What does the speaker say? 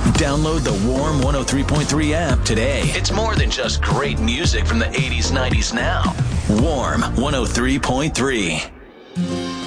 Download the Warm 103.3 app today. It's more than just great music from the 80s, 90s now. Warm 103.3.